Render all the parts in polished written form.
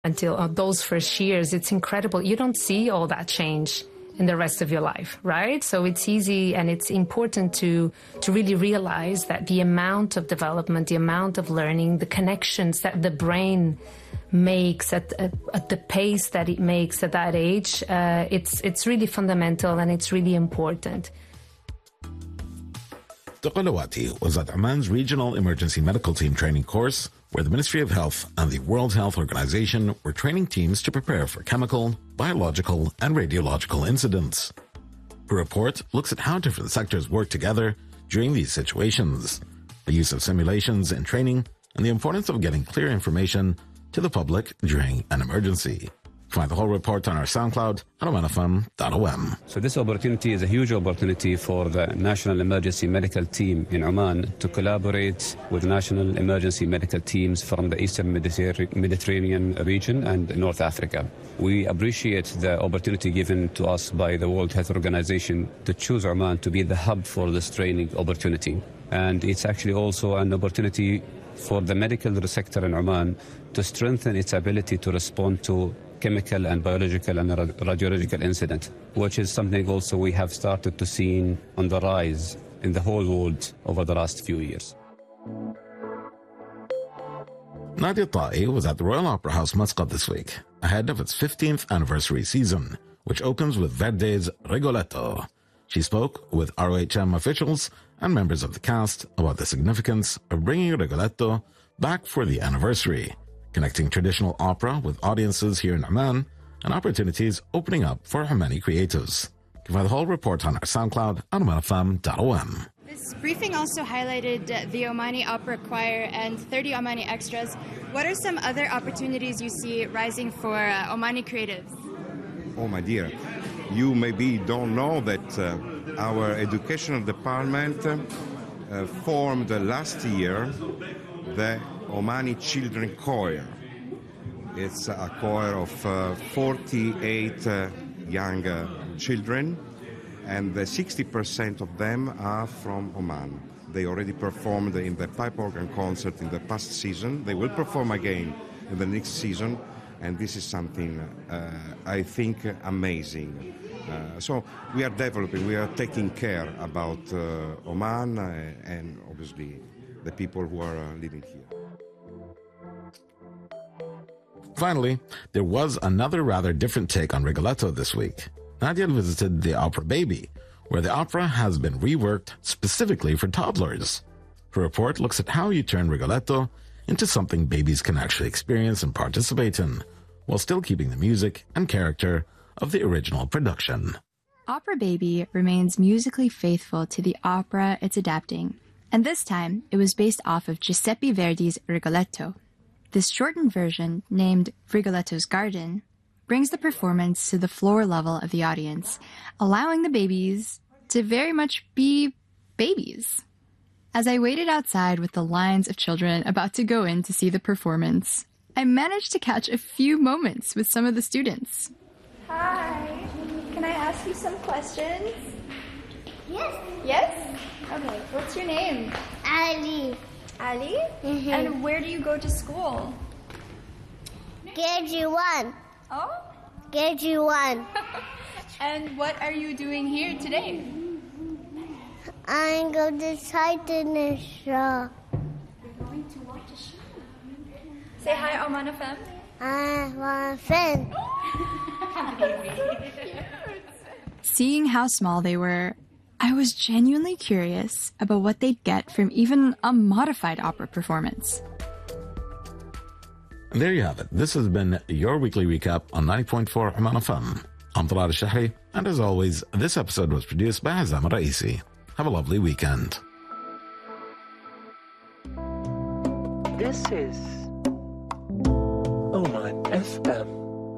until those first years, it's incredible. You don't see all that change in the rest of your life, right? So it's easy and it's important to really realize that the amount of development, the amount of learning, the connections that the brain makes at the pace that it makes at that age, it's really fundamental and it's really important. Taqalawati was at Amman's Regional Emergency Medical Team Training course, where the Ministry of Health and the World Health Organization were training teams to prepare for chemical, biological, and radiological incidents. Her report looks at how different sectors work together during these situations, the use of simulations in training, and the importance of getting clear information to the public during an emergency. Find the whole report on our SoundCloud at omanfm.om. So this opportunity is a huge opportunity for the National Emergency Medical Team in Oman to collaborate with national emergency medical teams from the Eastern Mediterranean region and North Africa. We appreciate the opportunity given to us by the World Health Organization to choose Oman to be the hub for this training opportunity. And it's actually also an opportunity for the medical sector in Oman to strengthen its ability to respond to chemical and biological and radiological incident, which is something also we have started to see on the rise in the whole world over the last few years. Nadia Ta'i was at the Royal Opera House Muscat this week, ahead of its 15th anniversary season, which opens with Verdi's Rigoletto. She spoke with ROHM officials and members of the cast about the significance of bringing Rigoletto back for the anniversary, connecting traditional opera with audiences here in Oman, and opportunities opening up for Omani creatives. You can find the whole report on our SoundCloud at omanfm.om. This briefing also highlighted the Omani Opera Choir and 30 Omani extras. What are some other opportunities you see rising for Omani creatives? Oh, my dear, you maybe don't know that our educational department formed last year the Omani Children Choir. It's a choir of 48 young children, and 60% of them are from Oman. They already performed in the pipe organ concert in the past season. They will perform again in the next season, and this is something I think amazing. So we are developing, we are taking care about Oman and obviously the people who are living here. Finally, there was another rather different take on Rigoletto this week. Nadia visited the Opera Baby, where the opera has been reworked specifically for toddlers. Her report looks at how you turn Rigoletto into something babies can actually experience and participate in, while still keeping the music and character of the original production. Opera Baby remains musically faithful to the opera it's adapting, and this time it was based off of Giuseppe Verdi's Rigoletto. This shortened version, named Rigoletto's Garden, brings the performance to the floor level of the audience, allowing the babies to very much be babies. As I waited outside with the lines of children about to go in to see the performance, I managed to catch a few moments with some of the students. Hi, can I ask you some questions? Yes. Yes? Okay, what's your name? Ali. Ali? Mm-hmm. And where do you go to school? KG1. Oh? KG1. And what are you doing here today? I'm going to sight in the show. We're going to watch a show. Say hi, Oman FM. I want a friend. Seeing how small they were, I was genuinely curious about what they'd get from even a modified opera performance. And there you have it. This has been your weekly recap on 90.4 Oman FM. I'm Talal Al-Shahri, and as always, this episode was produced by Hazam Raisi. Have a lovely weekend. This is Oman FM.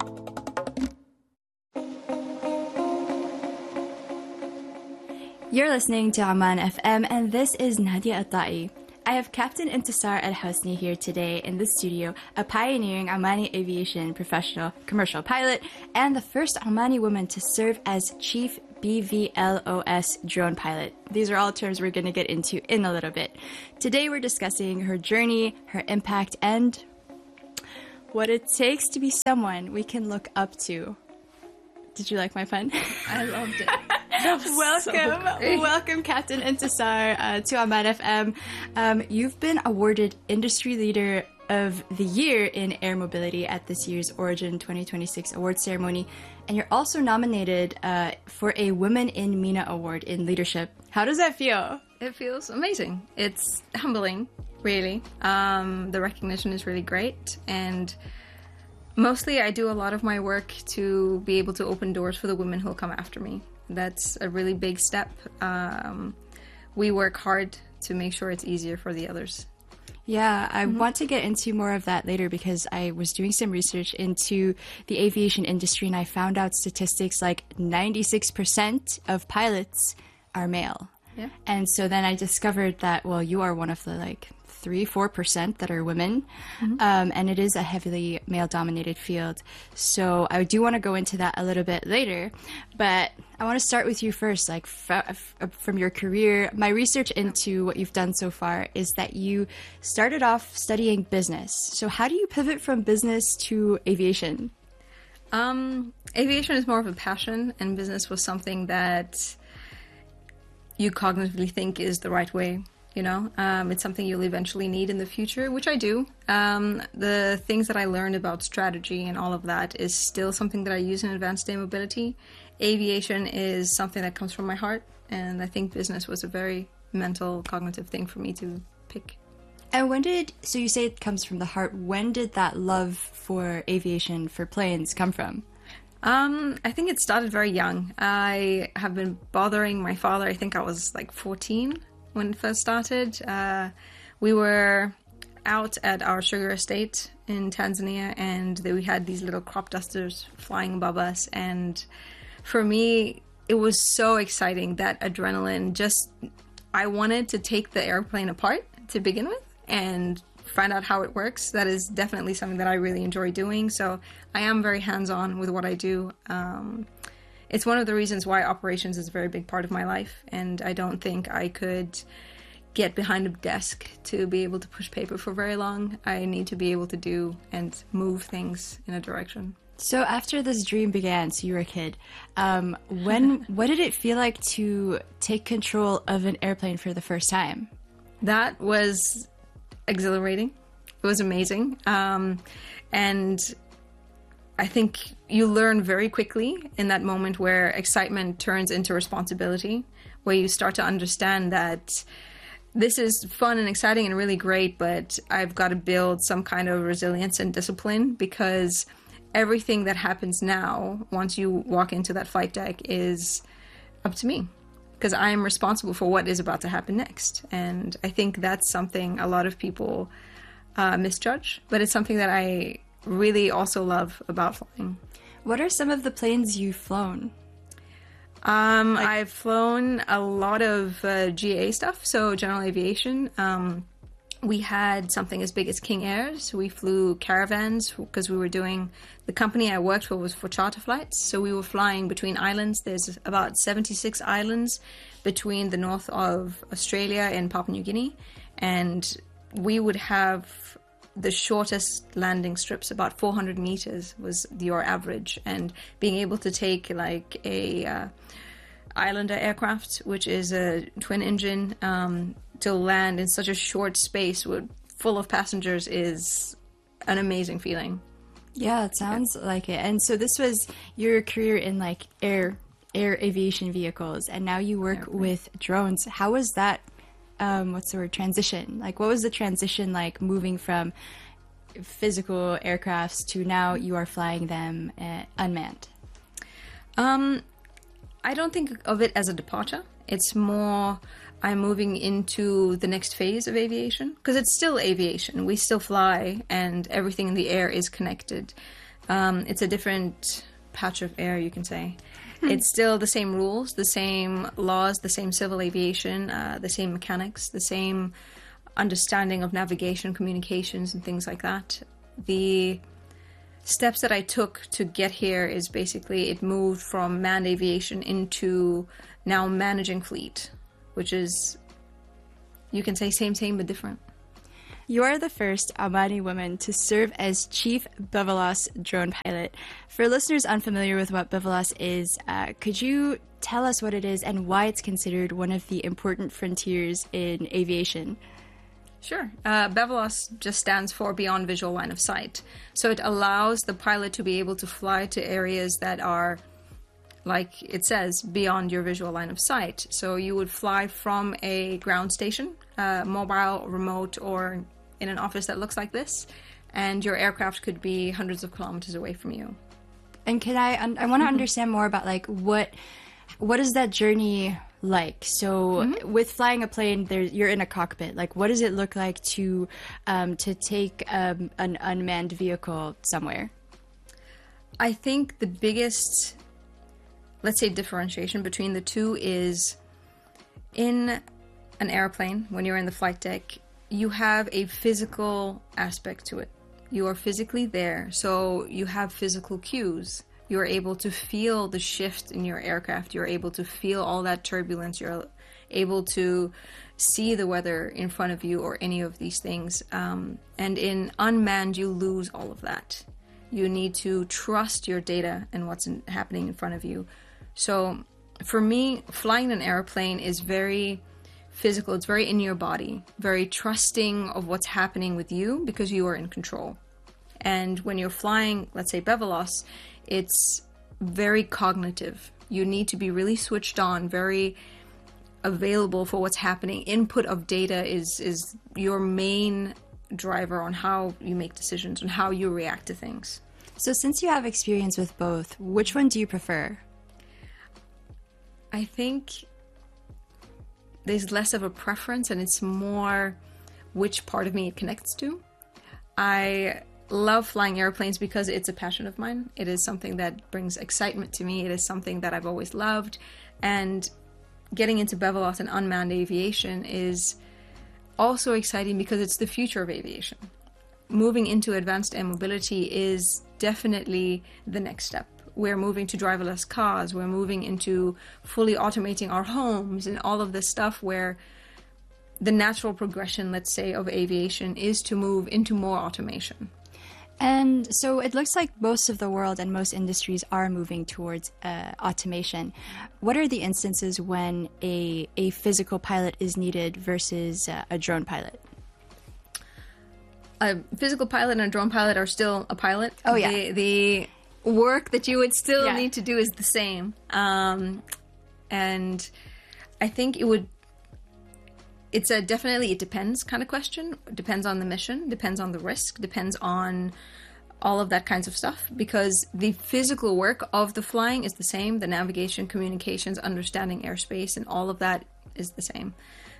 You're listening to Oman FM, and this is Nadia Ta'i. I have Captain Intisar Al-Hosni here today in the studio, a pioneering Omani aviation professional commercial pilot, and the first Omani woman to serve as Chief BVLOS drone pilot. These are all terms we're going to get into in a little bit. Today we're discussing her journey, her impact, and, What it takes to be someone we can look up to. Did you like my pun? I loved it. Welcome, Captain Intisar, to Oman FM. You've been awarded Industry Leader of the Year in Air Mobility at this year's Origin 2026 award ceremony, and you're also nominated for a Women in MENA Award in Leadership. How does that feel? It feels amazing. It's humbling, really. The recognition is really great, and mostly I do a lot of my work to be able to open doors for the women who'll come after me. That's a really big step. We work hard to make sure it's easier for the others. Yeah, I want to get into more of that later because I was doing some research into the aviation industry and I found out statistics like 96% of pilots are male. Yeah. And so then I discovered that, well, you are one of the 3-4% that are women, and it is a heavily male-dominated field. So I do want to go into that a little bit later, but I want to start with you first. From your career, my research into what you've done so far is that you started off studying business. So how do you pivot from business to aviation? Aviation is more of a passion, and business was something that you cognitively think is the right way. It's something you'll eventually need in the future, which I do. The things that I learned about strategy and all of that is still something that I use in advanced day mobility. Aviation is something that comes from my heart, and I think business was a very mental, cognitive thing for me to pick. And so you say it comes from the heart, when did that love for aviation, for planes, come from? I think it started very young. I have been bothering my father, I think I was 14. When it first started. We were out at our sugar estate in Tanzania, and we had these little crop dusters flying above us, and for me it was so exciting, that adrenaline. I wanted to take the airplane apart to begin with and find out how it works. That is definitely something that I really enjoy doing, so I am very hands-on with what I do. It's one of the reasons why operations is a very big part of my life, and I don't think I could get behind a desk to be able to push paper for very long. I need to be able to do and move things in a direction. So after this dream began, so you were a kid, what did it feel like to take control of an airplane for the first time? That was exhilarating. It was amazing. And I think you learn very quickly in that moment where excitement turns into responsibility, where you start to understand that this is fun and exciting and really great, but I've got to build some kind of resilience and discipline, because everything that happens now, once you walk into that flight deck, is up to me, because I am responsible for what is about to happen next. And I think that's something a lot of people misjudge, but it's something that I really also love about flying. What are some of the planes you've flown? I've flown a lot of GA stuff, so general aviation. We had something as big as King Airs. We flew caravans because the company I worked for was for charter flights. So we were flying between islands. There's about 76 islands between the north of Australia and Papua New Guinea. And we would have the shortest landing strips, about 400 meters was your average, and being able to take a Islander aircraft, which is a twin engine, to land in such a short space full of passengers is an amazing feeling. Yeah, it sounds like it. And so this was your career in air aviation vehicles, and now you work with drones. How was that transition? What was the transition like, moving from physical aircrafts to now you are flying them unmanned? I don't think of it as a departure. It's more I'm moving into the next phase of aviation, because it's still aviation. We still fly, and everything in the air is connected. It's a different patch of air, you can say. It's still the same rules, the same laws, the same civil aviation, the same mechanics, the same understanding of navigation, communications, and things like that. The steps that I took to get here is basically it moved from manned aviation into now managing fleet, which is, you can say same but different. You are the first Omani woman to serve as Chief BVLOS drone pilot. For listeners unfamiliar with what BVLOS is, could you tell us what it is and why it's considered one of the important frontiers in aviation? Sure. BVLOS just stands for Beyond Visual Line of Sight. So it allows the pilot to be able to fly to areas that are, like it says, beyond your visual line of sight. So you would fly from a ground station, mobile, remote, or in an office that looks like this, and your aircraft could be hundreds of kilometers away from you. And I want to understand more about like what is that journey like? So with flying a plane, you're in a cockpit. Like, what does it look like to take an unmanned vehicle somewhere? I think the biggest, let's say, differentiation between the two is in an airplane, when you're in the flight deck, you have a physical aspect to it. You are physically there, so you have physical cues. You're able to feel the shift in your aircraft. You're able to feel all that turbulence. You're able to see the weather in front of you or any of these things. And in unmanned, you lose all of that. You need to trust your data and what's happening in front of you. So for me, flying an airplane is very physical. It's very in your body, very trusting of what's happening with you because you are in control. And when you're flying, let's say BVLOS, it's very cognitive. You need to be really switched on, very available for what's happening. Input of data is your main driver on how you make decisions and how you react to things. So since you have experience with both, which one do you prefer? I think there's less of a preference and it's more which part of me it connects to. I love flying airplanes because it's a passion of mine. It is something that brings excitement to me. It is something that I've always loved. And getting into BVLOS and unmanned aviation is also exciting because it's the future of aviation. Moving into advanced air mobility is definitely the next step. We're moving to driverless cars. We're moving into fully automating our homes and all of this stuff where the natural progression, let's say, of aviation is to move into more automation. And so it looks like most of the world and most industries are moving towards automation. What are the instances when a physical pilot is needed versus a drone pilot? A physical pilot and a drone pilot are still a pilot. Oh, yeah. The work that you would still need to do is the same. And I think it's a definitely it depends kind of question. It depends on the mission, depends on the risk, depends on all of that kinds of stuff, because the physical work of the flying is the same. The navigation, communications, understanding airspace, and all of that is the same.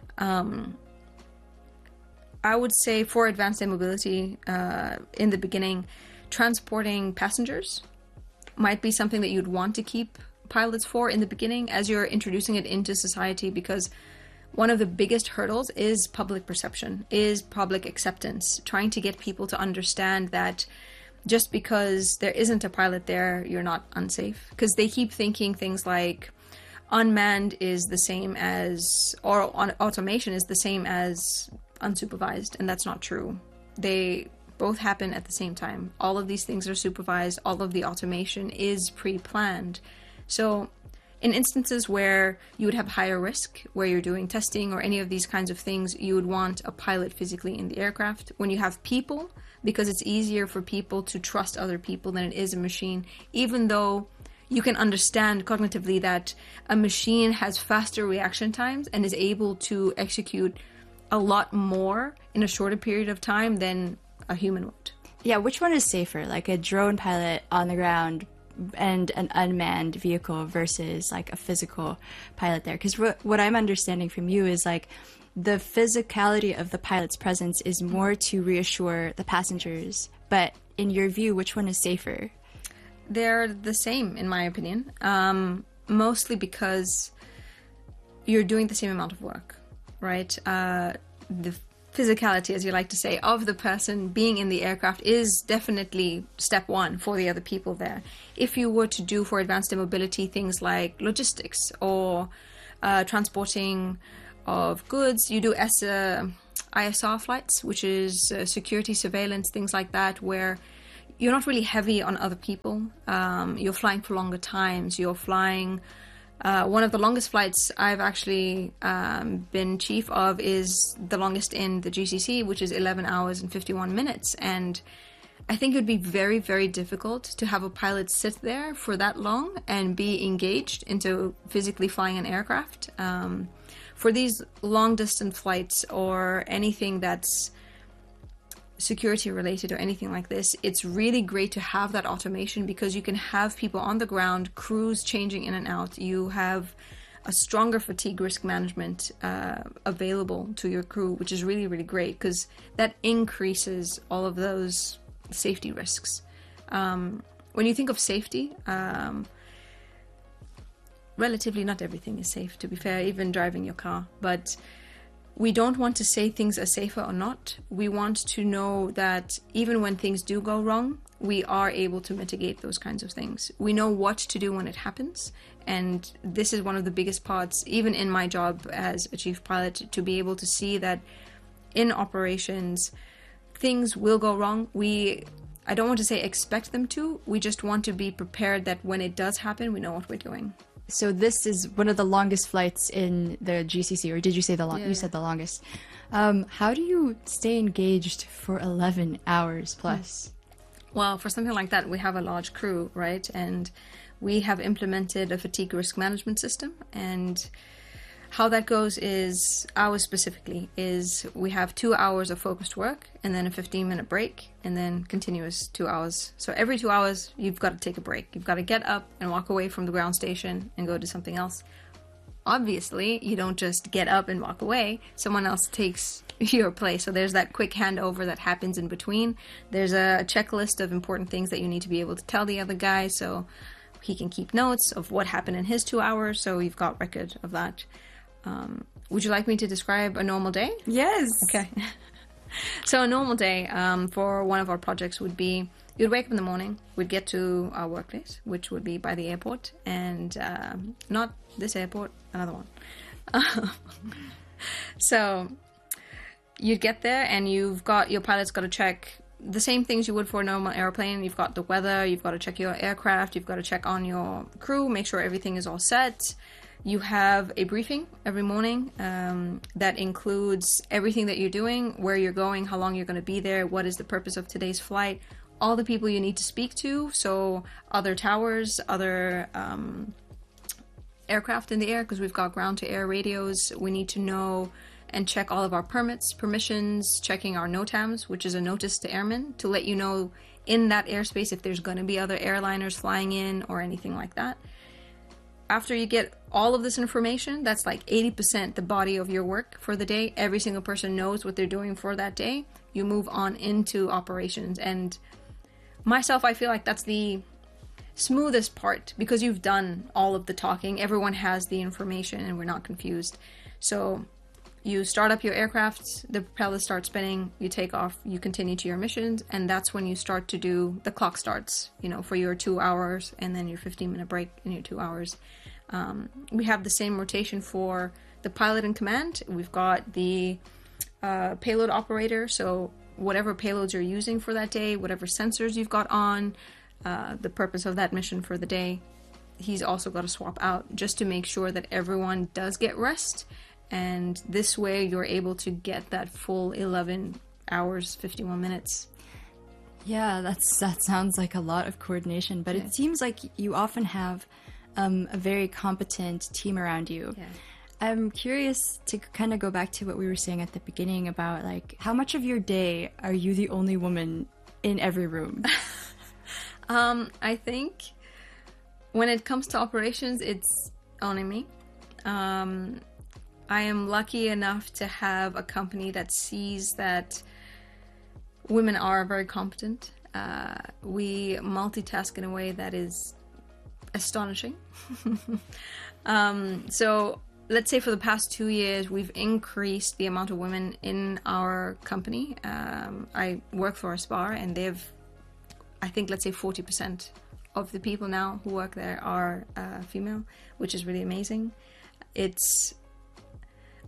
I would say for advanced air mobility, in the beginning, transporting passengers might be something that you'd want to keep pilots for in the beginning as you're introducing it into society, because one of the biggest hurdles is public perception, is public acceptance, trying to get people to understand that just because there isn't a pilot there, you're not unsafe. Because they keep thinking things like unmanned is the same as, or automation is the same as unsupervised, and that's not true. They both happen at the same time. All of these things are supervised. All of the automation is pre-planned. So in instances where you would have higher risk, where you're doing testing or any of these kinds of things, you would want a pilot physically in the aircraft. When you have people, because it's easier for people to trust other people than it is a machine, even though you can understand cognitively that a machine has faster reaction times and is able to execute a lot more in a shorter period of time than a human would. Yeah, which one is safer, like a drone pilot on the ground and an unmanned vehicle versus like a physical pilot there? Because what I'm understanding from you is like the physicality of the pilot's presence is more to reassure the passengers. But in your view, which one is safer? They're the same, in my opinion, mostly because you're doing the same amount of work, right? The physicality, as you like to say, of the person being in the aircraft is definitely step one for the other people there. If you were to do for advanced air mobility things like logistics or transporting of goods, you do ISR flights, which is security surveillance, things like that, where you're not really heavy on other people. You're flying for longer times. You're flying. One of the longest flights I've actually been chief of is the longest in the GCC, which is 11 hours and 51 minutes. And I think it would be very, very difficult to have a pilot sit there for that long and be engaged into physically flying an aircraft. For these long distance flights or anything that's security related or anything like this, it's really great to have that automation because you can have people on the ground, crews changing in and out. You have a stronger fatigue risk management available to your crew, which is really, really great because that increases all of those safety risks. When you think of safety, relatively not everything is safe, to be fair, even driving your car, but we don't want to say things are safer or not. We want to know that even when things do go wrong, we are able to mitigate those kinds of things. We know what to do when it happens, and this is one of the biggest parts, even in my job as a chief pilot, to be able to see that in operations, things will go wrong. I don't want to say expect them to, we just want to be prepared that when it does happen, we know what we're doing. So this is one of the longest flights in the GCC, or did you say You said the longest. How do you stay engaged for 11 hours plus? Well, for something like that, we have a large crew, right? And we have implemented a fatigue risk management system. And how that goes is, ours specifically, is we have 2 hours of focused work and then a 15-minute break and then continuous 2 hours. So every 2 hours, you've got to take a break. You've got to get up and walk away from the ground station and go do something else. Obviously, you don't just get up and walk away. Someone else takes your place. So there's that quick handover that happens in between. There's a checklist of important things that you need to be able to tell the other guy so he can keep notes of what happened in his 2 hours. So you've got record of that. Would you like me to describe a normal day? Yes. Okay. So a normal day for one of our projects would be, you'd wake up in the morning, we'd get to our workplace, which would be by the airport, and not this airport, another one. So you'd get there and your pilot's got to check the same things you would for a normal airplane. You've got the weather, you've got to check your aircraft, you've got to check on your crew, make sure everything is all set. You have a briefing every morning that includes everything that you're doing, where you're going, how long you're going to be there, what is the purpose of today's flight, all the people you need to speak to, so other towers, other aircraft in the air, because we've got ground-to-air radios. We need to know and check all of our permissions, checking our NOTAMs, which is a notice to airmen, to let you know in that airspace if there's going to be other airliners flying in or anything like that. After you get all of this information, that's like 80% the body of your work for the day. Every single person knows what they're doing for that day. You move on into operations. And myself, I feel like that's the smoothest part because you've done all of the talking. Everyone has the information and we're not confused. So you start up your aircraft, the propellers start spinning, you take off, you continue to your missions, and that's when you start to do, the clock starts, for your 2 hours and then your 15-minute break in your 2 hours. We have the same rotation for the pilot in command. We've got the payload operator, so whatever payloads you're using for that day, whatever sensors you've got on, the purpose of that mission for the day, he's also got to swap out just to make sure that everyone does get rest. And this way you're able to get that full 11 hours, 51 minutes. Yeah, that sounds like a lot of coordination, but it seems like you often have a very competent team around you. Yeah. I'm curious to kind of go back to what we were saying at the beginning about, like, how much of your day are you the only woman in every room? I think when it comes to operations, it's only me. I am lucky enough to have a company that sees that women are very competent. We multitask in a way that is astonishing. So let's say for the past 2 years, we've increased the amount of women in our company. I work for a spa, and I think, let's say 40% of the people now who work there are female, which is really amazing. It's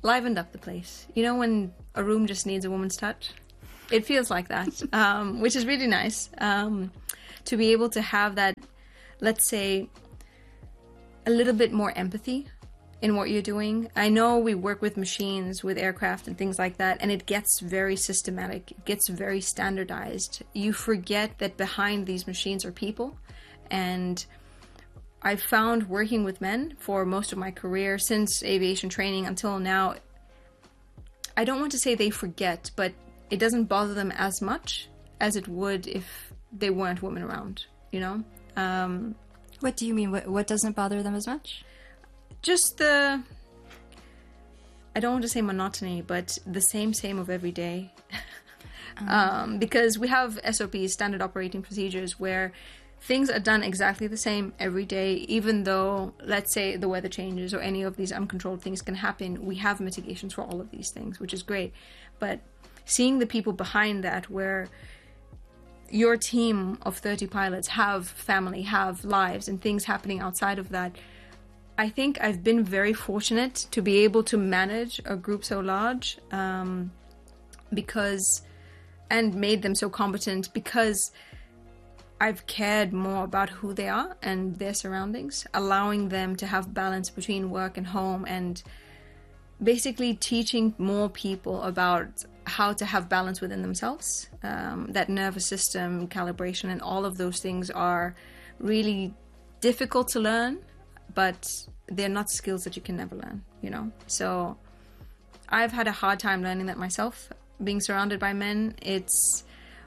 livened up the place. You know, when a room just needs a woman's touch? It feels like that, which is really nice. To be able to have that, let's say, a little bit more empathy in what you're doing. I know we work with machines, with aircraft and things like that, and it gets very systematic, it gets very standardized. You forget that behind these machines are people. And I found working with men for most of my career, since aviation training until now, I don't want to say they forget, but it doesn't bother them as much as it would if they weren't women around, you know? What do you mean? What doesn't bother them as much? Just the, I don't want to say monotony, but the same of every day. Because we have SOPs, standard operating procedures, where things are done exactly the same every day, even though, let's say, the weather changes or any of these uncontrolled things can happen. We have mitigations for all of these things, which is great. But seeing the people behind that, where your team of 30 pilots have family, have lives, and things happening outside of that, I think I've been very fortunate to be able to manage a group so large, because, and made them so competent, because I've cared more about who they are and their surroundings, allowing them to have balance between work and home, and basically teaching more people about how to have balance within themselves. That nervous system calibration and all of those things are really difficult to learn, but they're not skills that you can never learn, you know? So I've had a hard time learning that myself, being surrounded by men. It's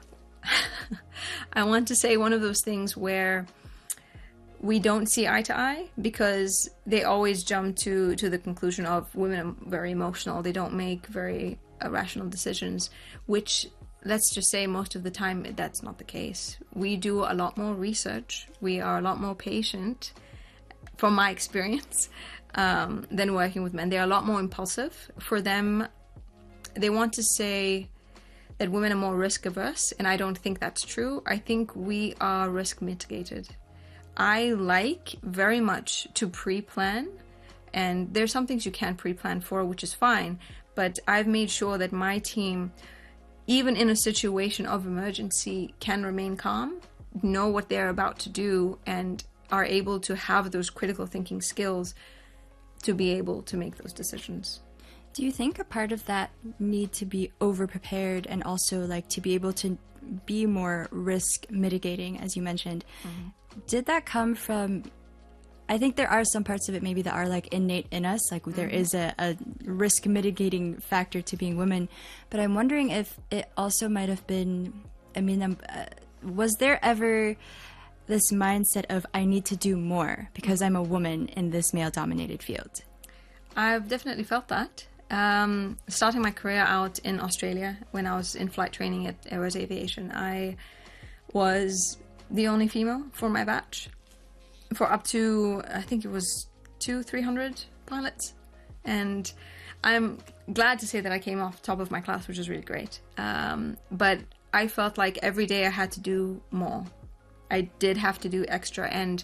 I want to say one of those things where we don't see eye to eye, because they always jump to the conclusion of women are very emotional, they don't make very rational decisions, which, let's just say, most of the time that's not the case. We do a lot more research, we are a lot more patient, from my experience, than working with men. They're a lot more impulsive. For them, they want to say that women are more risk averse, and I don't think that's true. I think we are risk mitigated. I like very much to pre-plan, and there's some things you can't pre-plan for, which is fine, but I've made sure that my team, even in a situation of emergency, can remain calm, know what they're about to do, and are able to have those critical thinking skills to be able to make those decisions. Do you think a part of that need to be over-prepared, and also like to be able to be more risk mitigating, as you mentioned? Did that come from, I think there are some parts of it maybe that are like innate in us, like there is a risk mitigating factor to being women, but I'm wondering if it also might have been, I mean, was there ever this mindset of I need to do more because I'm a woman in this male-dominated field? I've definitely felt that. Starting my career out in Australia, when I was in flight training at Airways Aviation, I was the only female for my batch, for up to, I think it was 200-300 pilots. And I'm glad to say that I came off top of my class, which is really great. But I felt like every day I had to do more. I did have to do extra, and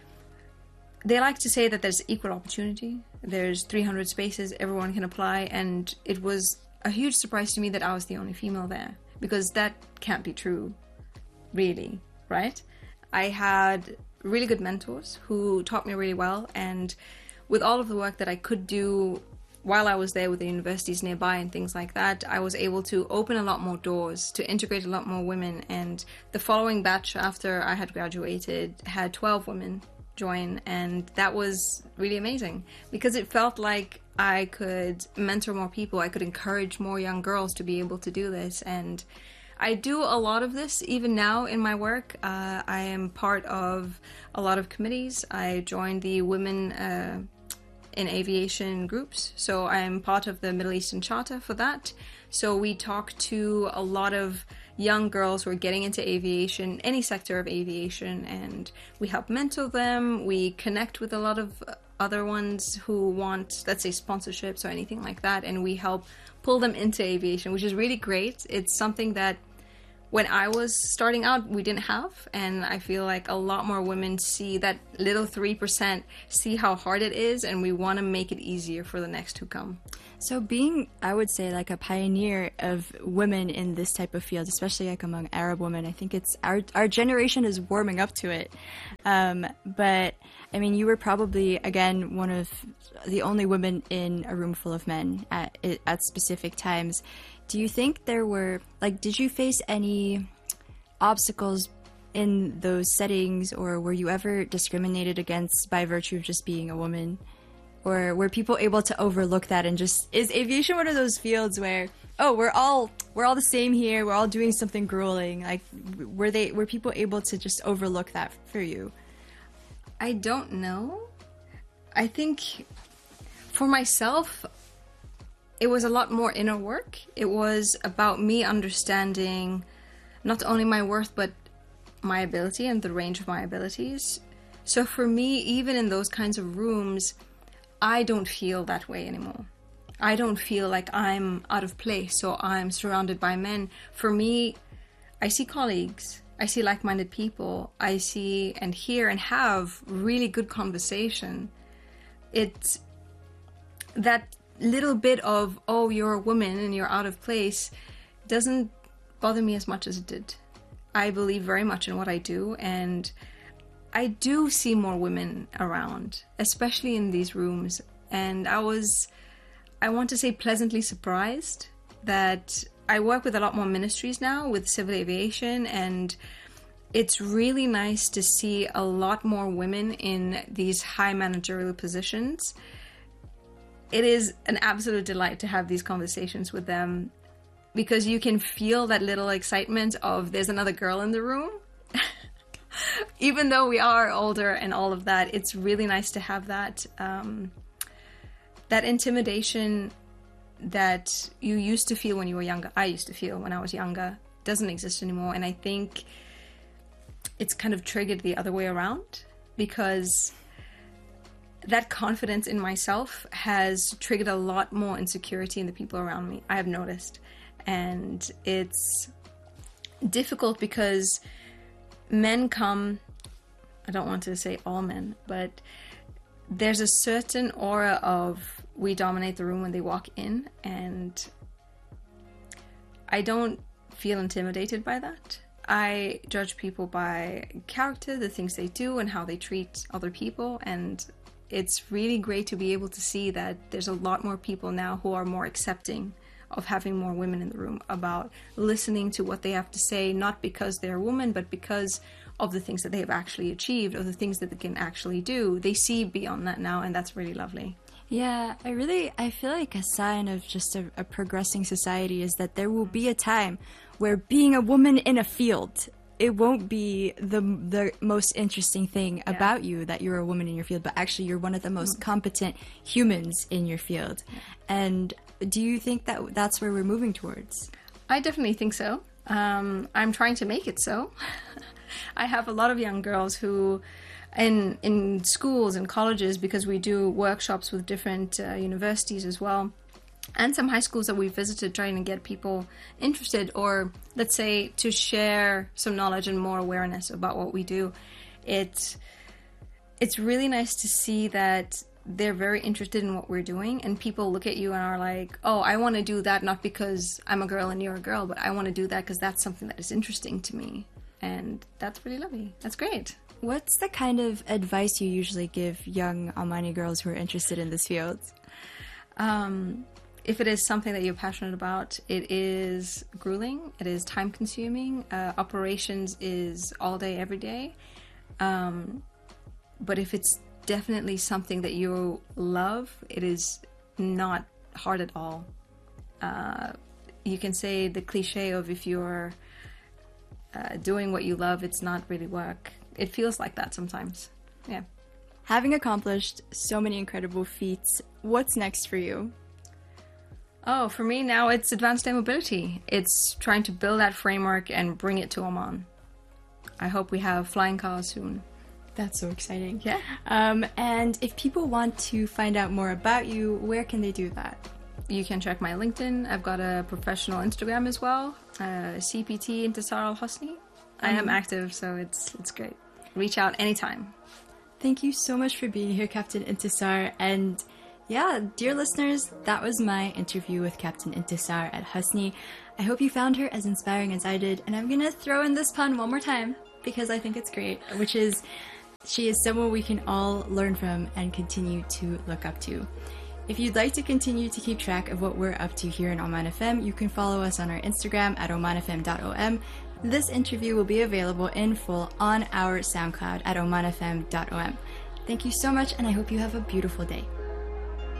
they like to say that there's equal opportunity. There's 300 spaces, everyone can apply, and it was a huge surprise to me that I was the only female there, because that can't be true, really, right? I had really good mentors who taught me really well, and with all of the work that I could do while I was there with the universities nearby and things like that, I was able to open a lot more doors, to integrate a lot more women, and the following batch after I had graduated had 12 women join, and that was really amazing, because it felt like I could mentor more people, I could encourage more young girls to be able to do this, and I do a lot of this even now in my work. I am part of a lot of committees. I joined the Women in Aviation groups, so I'm part of the Middle Eastern Charter for that. So we talk to a lot of young girls who are getting into aviation, any sector of aviation, and we help mentor them. We connect with a lot of other ones who want, let's say, sponsorships or anything like that, and we help pull them into aviation, which is really great. It's something that when I was starting out, we didn't have. And I feel like a lot more women see that little 3%, see how hard it is, and we want to make it easier for the next who come. So being, I would say, like a pioneer of women in this type of field, especially like among Arab women, I think it's our generation is warming up to it. But I mean, you were probably, again, one of the only women in a room full of men at specific times. Do you think there were, like, did you face any obstacles in those settings, or were you ever discriminated against by virtue of just being a woman? Or were people able to overlook that and just, is aviation one of those fields where, oh, we're all the same here, we're all doing something grueling? Like, were people able to just overlook that for you? I don't know. I think for myself, it was a lot more inner work. It was about me understanding not only my worth, but my ability and the range of my abilities. So for me, even in those kinds of rooms, I don't feel that way anymore. I don't feel like I'm out of place or I'm surrounded by men. For me, I see colleagues. I see like-minded people. I see and hear and have really good conversation. It's that little bit of, oh, you're a woman and you're out of place, doesn't bother me as much as it did. I believe very much in what I do, and I do see more women around, especially in these rooms. And I want to say, pleasantly surprised that I work with a lot more ministries now with civil aviation, and it's really nice to see a lot more women in these high managerial positions. It is an absolute delight to have these conversations with them, because you can feel that little excitement of there's another girl in the room. Even though we are older and all of that, it's really nice to have that that intimidation that you used to feel when you were younger. I used to feel when I was younger. Doesn't exist anymore. And I think it's kind of triggered the other way around, because that confidence in myself has triggered a lot more insecurity in the people around me, I have noticed. And it's difficult because men come, I don't want to say all men, but there's a certain aura of we dominate the room when they walk in, and I don't feel intimidated by that. I judge people by character, the things they do, and how they treat other people, and it's really great to be able to see that there's a lot more people now who are more accepting of having more women in the room, about listening to what they have to say, not because they're a woman, but because of the things that they have actually achieved, or the things that they can actually do. They see beyond that now, and that's really lovely. Yeah, I feel like a sign of just a progressing society is that there will be a time where being a woman in a field, it won't be the most interesting thing about you that you're a woman in your field, but actually you're one of the most competent humans in your field. And do you think that that's where we're moving towards? I definitely think so. I'm trying to make it so. I have a lot of young girls who, in schools and colleges, because we do workshops with different universities as well, and some high schools that we visited, trying to get people interested, or let's say to share some knowledge and more awareness about what we do. It's really nice to see that they're very interested in what we're doing, and people look at you and are like, oh, I want to do that, not because I'm a girl and you're a girl, but I want to do that because that's something that is interesting to me. And that's really lovely. That's great. What's the kind of advice you usually give young Omani girls who are interested in this field? If it is something that you're passionate about, it is grueling, it is time consuming, operations is all day, every day. But if it's definitely something that you love, it is not hard at all. You can say the cliche of if you're doing what you love, it's not really work. It feels like that sometimes. Yeah. Having accomplished so many incredible feats, what's next for you? Oh, for me now, it's advanced air mobility. It's trying to build that framework and bring it to Oman. I hope we have flying cars soon. That's so exciting. Yeah. And if people want to find out more about you, where can they do that? you can check my LinkedIn. I've got a professional Instagram as well, CPT Intisar Al Hosni. I am active, so it's great. Reach out anytime. Thank you so much for being here, Captain Intisar. And yeah, dear listeners, that was my interview with Captain Intisar Al Hosni. I hope you found her as inspiring as I did. And I'm going to throw in this pun one more time because I think it's great, which is she is someone we can all learn from and continue to look up to. If you'd like to continue to keep track of what we're up to here in Oman FM, you can follow us on our Instagram at omanfm.om. This interview will be available in full on our SoundCloud at omanfm.om. Thank you so much, and I hope you have a beautiful day.